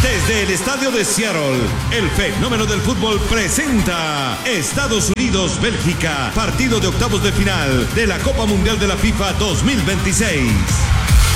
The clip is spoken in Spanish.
Desde el estadio de Seattle, el fenómeno del fútbol presenta Estados Unidos-Bélgica, partido de octavos de final de la Copa Mundial de la FIFA 2026.